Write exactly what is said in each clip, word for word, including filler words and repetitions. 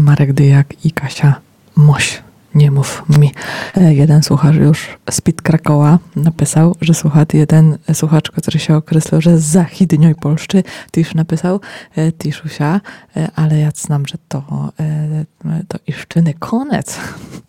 Marek Dyjak i Kasia Moś. Nie mów mi. Jeden słuchacz już z Pit Krakowa napisał, że słucha jeden słuchacz, który się określił, że z Zachidniej Polszczy, też napisał Tiszusia, ale ja znam, że to, to jeszcze koniec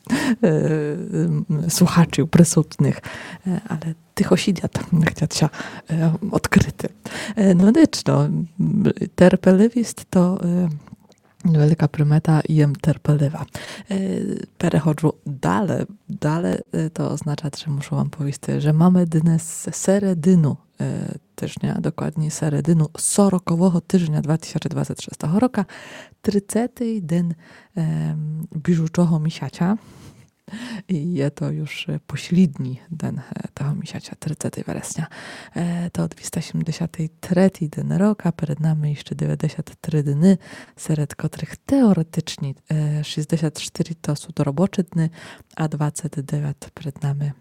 słuchaczy prysutnych, ale tych osidiat chciał odkryty. No lecz no, terpelewist to wielka prymeta i jem terpelewa. Perechodzą dalej, dalej to oznacza, że muszę wam powiedzieć, że mamy dnes seredynu tyżnia, dokładnie seredynu sorokowego tyżnia dwa tysiące dwudziestego szóstego roku, trzydziesty dzień bieżuczego misiacia. I je to już pośredni den tego misiacia, trzydziestego września. To dwieście siedemdziesiąty trzeci dzień roku, przed nami jeszcze dziewięćdziesiąt trzy dni, wśród których teoretycznie sześćdziesiąt cztery to są to robocze dni, a dwadzieścia dziewięć przed nami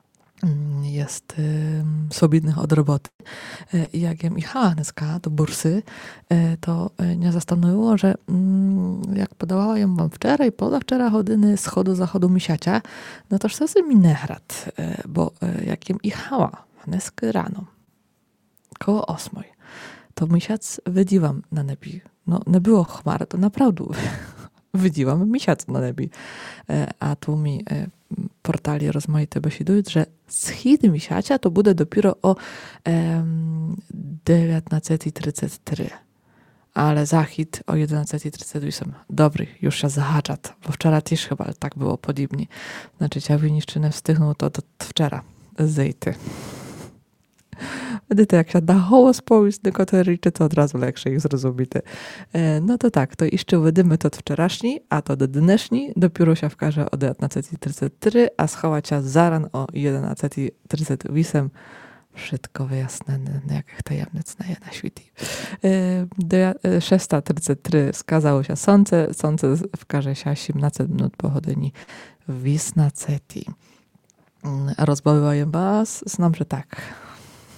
jest y, swobodnych od roboty. I jak jem jechała dneska do bursy, y, to y, mnie zastanowiło, że y, jak podawała ją wam wczoraj i pozawczoraj godziny schodu zachodu misiacia, no to szczerze mi nehrad, y, bo y, jak jem jechała dneska rano, koło ósmej, to misiac wydziłam na nebi. No, nie było chmar, to naprawdę wydziłam misiac na nebi. Y, a tu mi y, portali rozmaite besiedują, że schid misiacia to będzie dopiero o um, dziewiętnasta trzydzieści trzy. Ale zachód o jedenasta trzydzieści osiem. Dobry, już się zahaczat, bo wczoraj też chyba tak było podobnie. Znaczy, jak winiszczynę wstychnął, to do wczoraj zejty. Gdy to jak się da hołos powiedz do koteryczy, to od razu leksze ich zrozumiete. E, no to tak, to jeszcze widzimy to wczorajszy, a to do dneszni dopiero się wkaże o dziewiętnasta trzydzieści trzy, a schować się zaran o jedenasta trzydzieści osiem. Wszystko wyjasnene, jak tajemnic na jedna świecie. E, szesnasta trzydzieści trzy skazało się słońce, słońce wkaże się siedemnaście minut po godzinie wiesnaceti. Rozbawiłem was, znam, że tak.